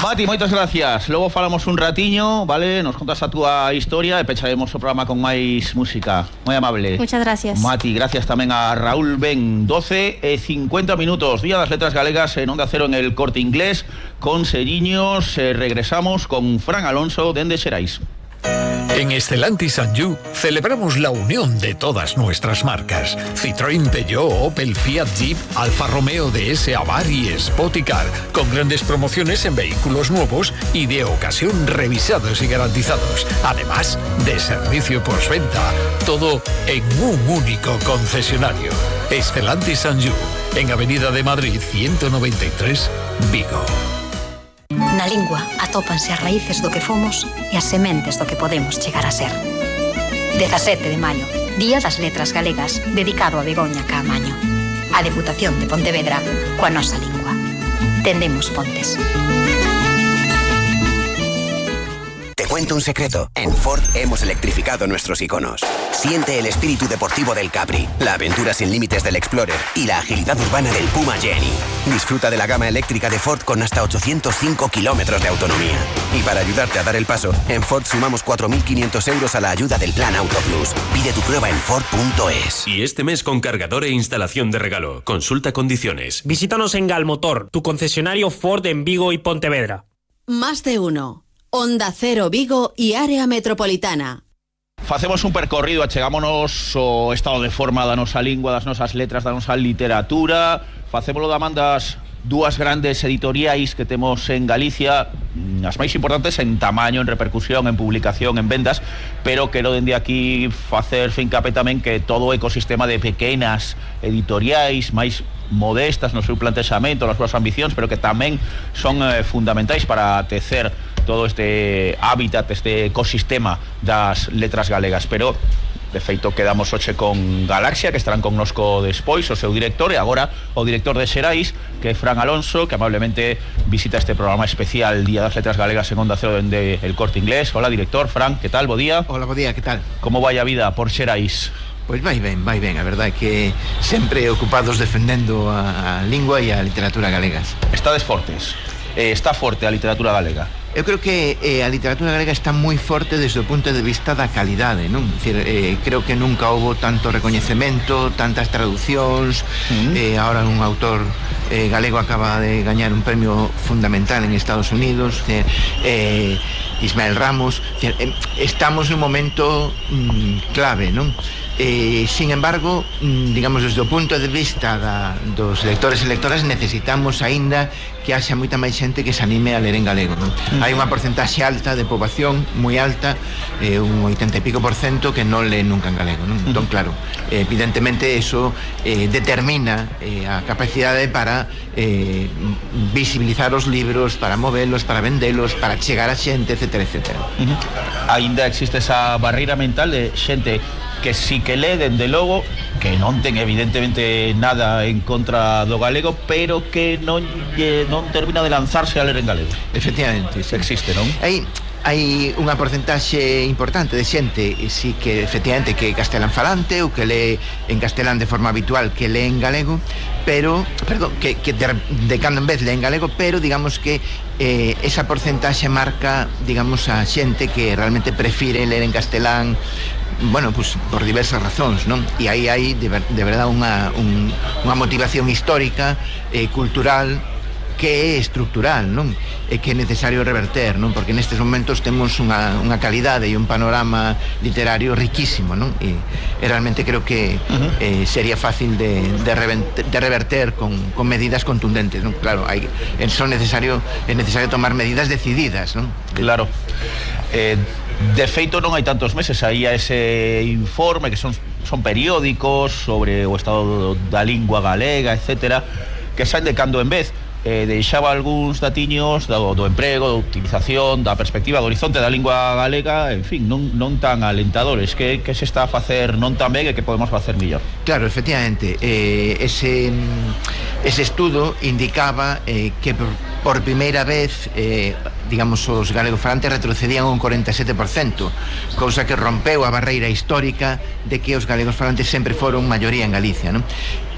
Mati, moitas gracias. Logo falamos un ratiño, vale? Nos contas a túa historia e pecharemos o programa con máis música. Moi amable. Muchas gracias. Mati, gracias tamén a Raúl Ben. 12:50 minutos, Día das Letras Galegas en Onda Cero en el Corte Inglés. Con Seriños, regresamos con Fran Alonso dende Xerais. En Stellantis Sanju celebramos la unión de todas nuestras marcas. Citroën, Peugeot, Opel, Fiat, Jeep, Alfa Romeo, DS, Abarth y Spoticar, con grandes promociones en vehículos nuevos y de ocasión revisados y garantizados. Además de servicio postventa, todo en un único concesionario. Stellantis Sanju, en Avenida de Madrid 193, Vigo. Na lingua atópanse as raíces do que fomos e as sementes do que podemos chegar a ser. 17 de maio, Día das Letras Galegas, dedicado a Begoña Caamaño. A Deputación de Pontevedra, coa nosa lingua. Tendemos pontes. Te cuento un secreto. En Ford hemos electrificado nuestros iconos. Siente el espíritu deportivo del Capri, la aventura sin límites del Explorer y la agilidad urbana del Puma Jenny. Disfruta de la gama eléctrica de Ford con hasta 805 kilómetros de autonomía. Y para ayudarte a dar el paso, en Ford sumamos 4.500 euros a la ayuda del Plan Auto Plus. Pide tu prueba en Ford.es. Y este mes con cargador e instalación de regalo. Consulta condiciones. Visítanos en Galmotor, tu concesionario Ford en Vigo y Pontevedra. Más de uno. Onda Cero Vigo y área metropolitana. Facemos un percorrido, achegámonos o estado de forma da nosa lingua, das nosas letras, da nosa literatura. Facémolo da man das dúas grandes editoriais que temos en Galicia, as máis importantes en tamaño, en repercusión, en publicación, en vendas, pero quero dende aquí facer fincapé tamén que todo o ecosistema de pequenas editoriais máis modestas no seu plantexamento, nas súas ambicións, pero que tamén son fundamentais para tecer todo este hábitat, este ecosistema das letras galegas. Pero de feito quedamos hoxe con Galaxia, que estarán connosco despois, o seu director, e agora o director de Xerais, que é Fran Alonso, que amablemente visita este programa especial Día das Letras Galegas en Onda Cero dende el Corte Inglés. Hola, director. Fran, que tal? Bo día. Hola, bo día, que tal? Como vai a vida por Xerais? Pois vai ben, a verdade é que sempre ocupados defendendo a lingua e a literatura galegas. Estades fortes. Está forte a literatura galega? Eu creo que a literatura galega está moi forte desde o punto de vista da calidade, non? Dicir, creo que nunca houbo tanto recoñecemento, tantas traducións. Ahora un autor galego acaba de gañar un premio fundamental en Estados Unidos, Ismael Ramos. Estamos nun momento clave, non? Sin embargo, digamos, desde o punto de vista dos lectores e lectoras, necesitamos aínda que haxa moita máis xente que se anime a ler en galego, non? Hai unha porcentaxe alta de poboación, moi alta, un 80 e pico % que non lee nunca en galego, non? Entón, claro, evidentemente eso determina a capacidade para visibilizar os libros, para movelos, para vendelos, para chegar a xente, etcétera, etcétera. Ainda existe esa barreira mental de xente que sí que lee, dende logo, que non ten evidentemente nada en contra do galego, pero que non termina de lanzarse a ler en galego. Efectivamente, sí. Existe, non? Hai unha porcentaxe importante de xente, sí, que efectivamente que é castelán falante ou que lee en castelán de forma habitual, que lee en galego, pero, que de cando en vez lee en galego, pero digamos que esa porcentaxe marca, digamos, a xente que realmente prefire ler en castelán, bueno, pues por diversas razóns, non? E aí hai de verdade unha motivación histórica, cultural, que é estructural, non? E que é necesario reverter, non? Porque nestes momentos temos unha calidade e un panorama literario riquísimo, non? E realmente creo que sería fácil de reverter con medidas contundentes, non? Claro, é necesario tomar medidas decididas, non? Claro. De feito non hai tantos meses aí a ese informe que son periódicos sobre o estado da lingua galega, etcétera, que saen de cando en vez, deixaba algúns datiños do emprego, da utilización, da perspectiva, do horizonte da lingua galega, en fin, non tan alentadores. Que se está a facer non tan ben e que podemos facer mellor? Claro, efectivamente, ese estudo indicaba que por primeira vez, digamos, os galegofalantes retrocedían un 47%, cousa que rompeu a barreira histórica de que os galegofalantes sempre foron maioría en Galicia, non?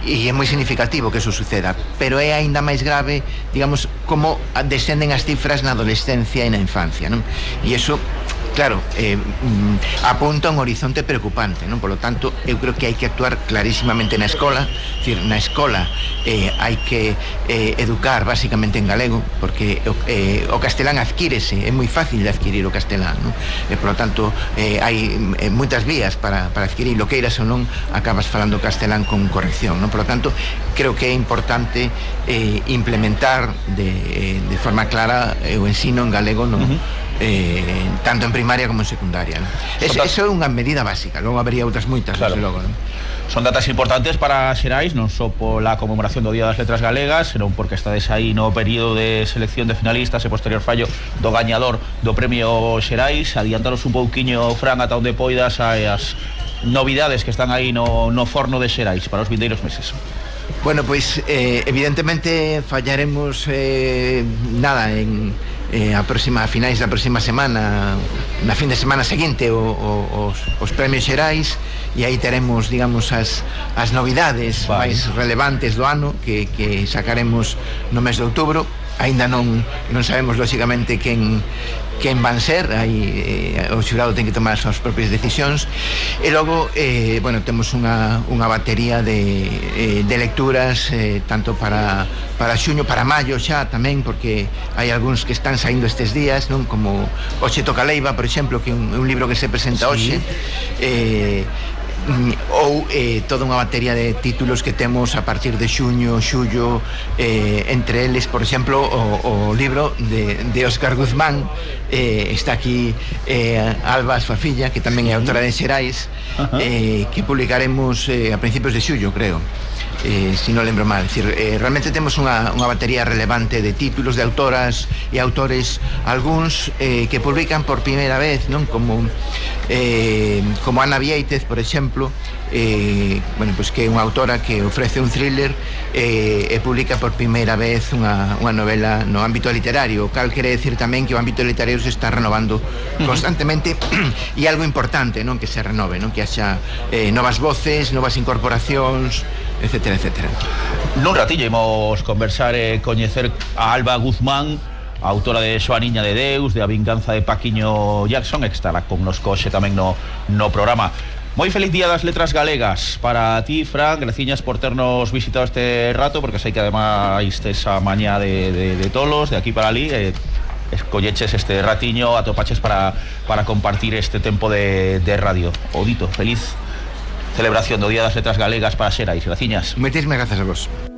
é moi significativo que eso suceda, pero é aínda máis grave, digamos, como descenden as cifras na adolescencia e na infancia, non? E eso, claro, apunta un horizonte preocupante, non? Por lo tanto, eu creo que hai que actuar clarísimamente na escola, decir, na escola hai que educar basicamente en galego, porque o castelán adquírese, é moi fácil de adquirir o castelán, non? Por lo tanto, hai moitas vías para adquirir, lo que eiras ou non, acabas falando castelán con corrección, non? Por lo tanto, creo que é importante implementar de forma clara o ensino en galego, non? Tanto en primaria como en secundaria, ¿no? Eso é unha medida básica, logo habería outras moitas, claro. Desde logo, ¿no? Son datas importantes para Xerais, non só pola conmemoración do Día das Letras Galegas, senón porque estades aí no período de selección de finalistas e posterior fallo do gañador do premio Xerais. Adiantaros un pouquiño, Fran, ata onde poidas as novidades que están aí no forno de Xerais para os vindeiros meses. Bueno, pois evidentemente fallaremos nada en a finais da próxima semana, na fin de semana seguinte os premios Xerais, e aí teremos, digamos, as novidades máis relevantes do ano que sacaremos no mes de outubro. Aínda non sabemos lógicamente quen van ser, aí o xurado ten que tomar as súas propias decisións, e logo bueno, temos unha batería de lecturas tanto para xuño, para maio xa tamén, porque hai algúns que están saindo estes días, non? Como Oxe toca Leiva, por exemplo, que é un libro que se presenta hoxe, ou toda unha batería de títulos que temos a partir de xuño, xullo, entre eles, por exemplo, o libro de Óscar Guzmán, está aquí Alba, a súa filla, que tamén é autora de Xerais, que publicaremos a principios de xullo, creo, si non lembro mal. Decir, realmente temos unha batería relevante de títulos, de autoras e autores, algúns que publican por primeira vez, non? Como Ana Viéitez, por exemplo, bueno, pues que é unha autora que ofrece un thriller e publica por primeira vez unha novela no ámbito literario, cal quere decir tamén que o ámbito literario se está renovando constantemente, e algo importante, non? Que se renove, non? Que haxa novas voces, novas incorporacións, etcétera, etcétera. Nun ratillo imos conversar e coñecer a Alba Guzmán, a autora de Xoaniña de Deus, de A vinganza de Paquiño Jackson, que estará connosco hoxe tamén no programa. Moi feliz Día das Letras Galegas para ti, Fran, graciñas por ternos visitado este rato, porque sei que ademais tes a mañá de tolos, de aquí para ali, escolleches este ratiño, atopaches para compartir este tempo de radio. Odito, feliz celebración do Día das Letras Galegas para Xerais, graciñas. Moitísimas grazas a vos.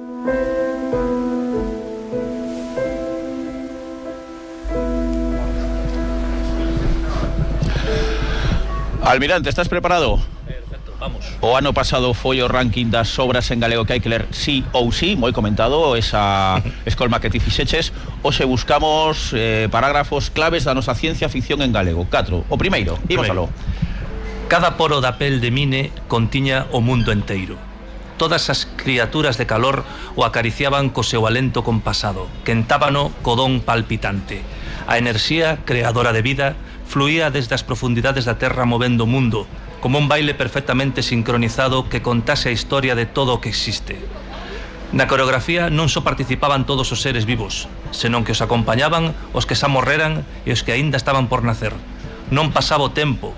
Almirante, ¿estás preparado? Perfecto, vamos. O ano pasado foi o ranking das obras en galego que hai que ler sí ou sí, moi comentado esa escolma que ti fixeches. Hoxe buscamos parágrafos claves da nosa ciencia ficción en galego. 4. O primeiro, imos aló. Cada poro da pel de Mine contiña o mundo enteiro. Todas as criaturas de calor o acariciaban co seu alento compasado, quentábano co don palpitante. A enerxía creadora de vida fluía desde as profundidades da terra movendo o mundo, como un baile perfectamente sincronizado que contase a historia de todo o que existe. Na coreografía non só participaban todos os seres vivos, senón que os acompañaban os que xa morreran e os que aínda estaban por nacer. Non pasaba o tempo,